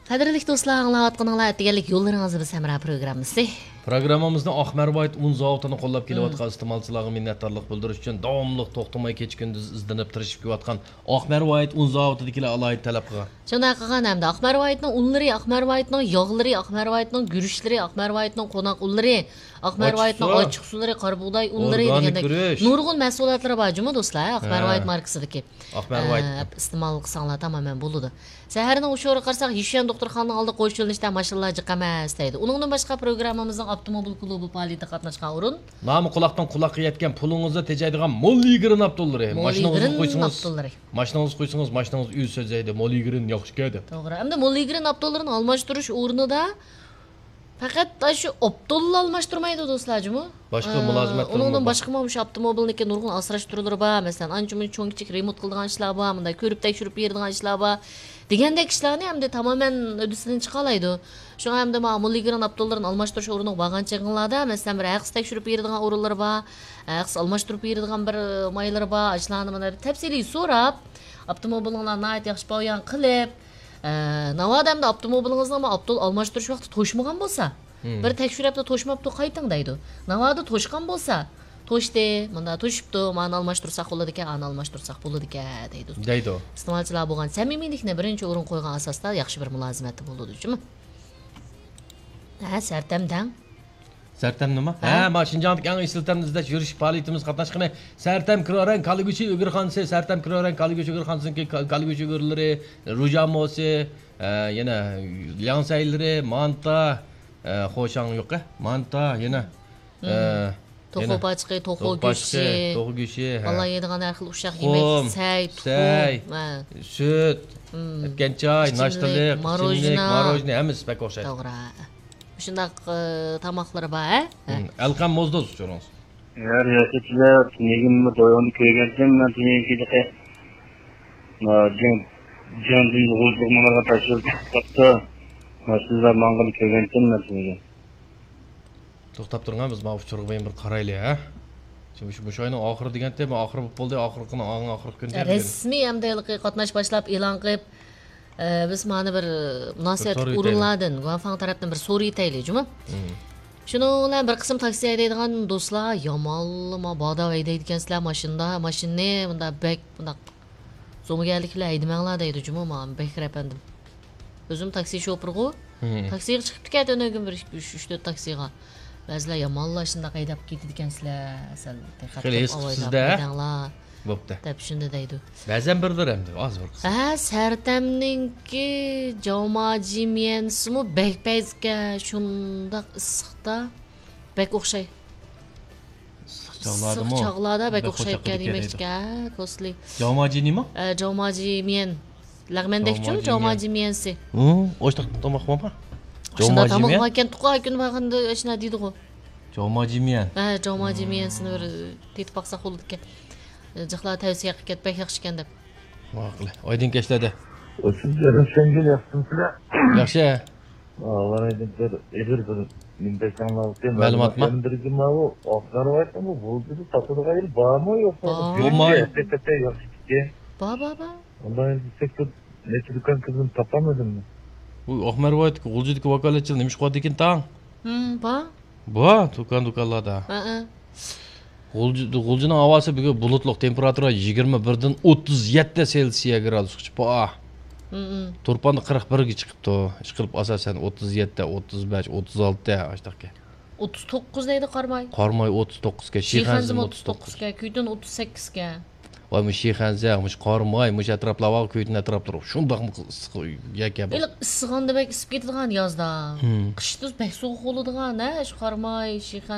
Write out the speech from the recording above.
Qadrli do'stlar, anglayotganinglar deganlik yo'llaringizni biz Samara programmasi. Programmamızda Ahmerwayt un zavodini qo'llab kelayotgan iste'molchilarga minnatdorlik bildirish uchun davomli to'xtamay kecha kunduz izlanib tirishib kelayotgan Ahmerwayt un zavodidagilar alohida talab qilgan. Shunday qilgan hamda Ahmerwaytning unlari, Ahmerwaytning yog'lari, Ahmerwaytning gurishlari, Ahmerwaytning qo'noq unlari, Ahmerwaytning ochiq suvlari, qora bug'doy unlari degandek nurg'un mahsulotlari bor juma do'stlar. Ahmerwayt markasidagi. Ahmerwayt iste'mol qilsanglar tamamen bo'ladi. Saharning o'shori qarsak, Yishan doktorxonaning oldi qo'yishilishda mashinalar jiqamas deydi. Uningdan boshqa programmamizning avtomobil klubi faoliyati qatnashgan o'rin. Nomi quloqdan quloqqa yetgan pulingizni tejaydigan Molligrin Abdullari. Mashinangizni qo'ysangiz, mashinangiz uy so'zaydi. Molligrin yaxshi keldi. To'g'ri. Hamda Molligrin Abdullarini almashtirish o'rnida faqat shu Abdulla almashtirmaydi do'stlarjimi? Boshqa mulozimatlar. Uningdan boshqa ham shu avtomobilniki nurg'un asrash turlari bor. Masalan, ancha-muncha cho'ng-kichik remont qiladigan ishlar bor, bunday ko'rib tekshirib beradigan ishlar bor. Degandek ishlarni hamda tamoman o'disidan chiqalaydi. Shunga hamda Molligrin Abdullarini almashtirish o'rniga bo'lgan cheg'inlarda, masalan, bir aqs tekshirib beradigan o'rinlar bor, aqs almashtirib beradigan bir maylar bor. Ishlarni mana tafsiliy so'rab, avtomobilinglarni ayt yaxshi bayon qilib, navadamda avtomobilingizni Abdul almashtirish vaqti to'shmagan bo'lsa, bir tekshiribda to'shmabdi qayting deydi. Navada to'shgan bo'lsa, to'shdi, mana to'shibdi, mana almashtirsak bo'ladi ekan, ana almashtirsak bo'ladi ekan deydi. Deydi. Iste'molchilar bo'lgan samimiylikni birinchi o'rin qo'ygan asosda yaxshi bir mulozimati bo'ladi, chimi? Sartamdan. Sartam nima? Mashinjandagi eng istiltamni izlash yurish faoliyatimiz qatnashqani Sartam Kiroran Kaliguchi O'girxonasi, Sartam Kiroran Kaliguchi O'girxonasining Kaliguchi o'girlari, Rujamosi, yana Lyansaylari, Manta, Xo'shang yo'q, Manta, yana to'g'ri pachqi, to'g'ri go'shti, Allah yedigan har xil ushaq yemak, say, sut, etgan choy, nashtalik, marojniy hammasi pek o'xshaydi. To'g'ri. Shundaq tamoqlar bor, Alqam mozdoz so'rang. Eğer yaşatılar, neyimmi doyonu köygensen, ben tüyenkideki Candın uğuzluğumalara taşırıp kapta, sizler mangalı köygensen, ben tüyenkideki. To'xtab turgan biz mana uchirg'in bir qaraylik, ha? Chunki shu oyning oxiri deganda, men oxiri bo'ldi, oxirgi kunda. Rasmiy hamda qatnash boshlab e'lon qilib, biz mana bir munosabat o'rinlardan, Guanfang tarafdan bir so'ri etaylik, juma. Shuning bilan bir qism taksi haydaydigan do'stlar, yomonlama boda haydaydigansizlar mashinani bunda bek bunda zo'maganliklar haydamanglar deydi, juma, men bekir apandim. O'zim taksi shofirgu, taksiga chiqib ketdi o'nagim bir 3-4 taksiga. Ba'zilar yomonlar shunday haydab ketadigansizlar, asal diqqat sizda bo'pti. Deb shunda deydi. Ba'zan birdir hamda, oz bir qism. Sartamninki Jomajimiyansimi bekpayzga shundaq issiqda bek o'xshay. Issiq bek o'xshayotgan yemekga, kosli. Jomaji nima? Jomajimiyan. Lagmandekchi Jomajimiyansi. O'shtaq tomoq bormi? Shunda tomoq ekan, tuqa kun vaqtida shuna deydi-ku. Jomajimiyan. Jomajimiyansini bir tetib baqsa bo'ladi ekan. Jihlar tavsiya qilib ketbek yaxshi ekan deb. Ma'qul. Oydin kechlarda. Sizlar şengel yaptınızlar. Yaxshi. Allah aydıklar, eğer bir mindekanlar diye ma'lumotmi? Birgim o Ahmerwayt'ın bu bulduğu satıda gayr var mı yoksa? Bo'lmaydi. Tepe yaxshi. Ba. Ondan sektör ne çıkan kızın tapamadın mı? Bu Ahmerwayt g'uljidagi vakolatchi nima ish qiladi ekan tang? Ba. Ba, do'konlarda. G'uljini havosi bugun bulutliq, temperatura 21 dan 37 Selsiya gradusgacha bor. Turponni 41 ga chiqibdi. Ish qilib asosan 37, 35, 36 ashtaqqa. 39 deydi Qarmay. Qarmay 39 ga, Shixanzim 39 ga, Kuydan 38 ga. Va mu Shixanza, mu Qarmay, mu atroflar, Kuydan atroflar. Shundaq yakka. Issig'anda bek isib ketadigan yozda. Qishda bek sovuq bo'ladigan, shu Qarmay, Shixan